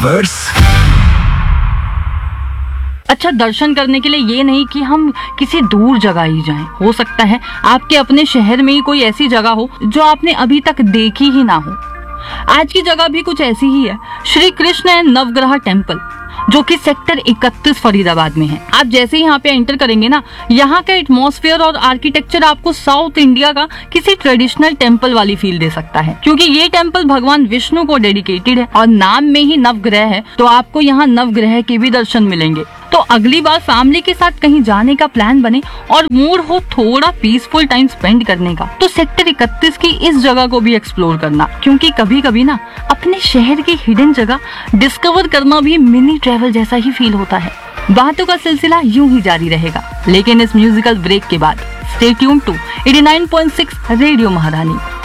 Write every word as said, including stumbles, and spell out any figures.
Universe. अच्छा, दर्शन करने के लिए ये नहीं कि हम किसी दूर जगह ही जाएं। हो सकता है आपके अपने शहर में ही कोई ऐसी जगह हो जो आपने अभी तक देखी ही ना हो। आज की जगह भी कुछ ऐसी ही है, श्री कृष्ण एंड नवग्रह टेम्पल, जो कि सेक्टर इकतीस फरीदाबाद में है। आप जैसे ही यहाँ पे एंटर करेंगे ना, यहाँ का एटमॉस्फेयर और आर्किटेक्चर आपको साउथ इंडिया का किसी ट्रेडिशनल टेम्पल वाली फील दे सकता है, क्योंकि ये टेम्पल भगवान विष्णु को डेडिकेटेड है और नाम में ही नवग्रह है, तो आपको यहाँ नवग्रह के भी दर्शन मिलेंगे। तो अगली बार फैमिली के साथ कहीं जाने का प्लान बने और मूड हो थोड़ा पीसफुल टाइम स्पेंड करने का, तो सेक्टर इकतीस की इस जगह को भी एक्सप्लोर करना, क्योंकि कभी कभी ना अपने शहर की हिडन जगह डिस्कवर करना भी मिनी ट्रैवल जैसा ही फील होता है। बातों का सिलसिला यूं ही जारी रहेगा, लेकिन इस म्यूजिकल ब्रेक के बाद stay tuned to eighty nine point six radio महारानी।